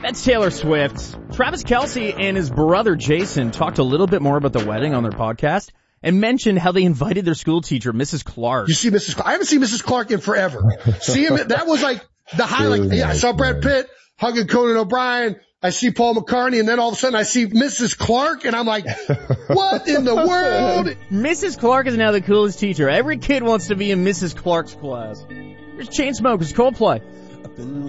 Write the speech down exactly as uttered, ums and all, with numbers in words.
That's Taylor Swift. Travis Kelce and his brother Jason talked a little bit more about the wedding on their podcast and mentioned how they invited their school teacher, Missus Clark. You see Missus Clark? I haven't seen Missus Clark in forever. See him? That was like the highlight. Yeah, I saw Brad Pitt hugging Conan O'Brien. I see Paul McCartney, and then all of a sudden I see Missus Clark, and I'm like, what in the world? Missus Clark is now the coolest teacher. Every kid wants to be in Missus Clark's class. Here's Chainsmokers, Coldplay.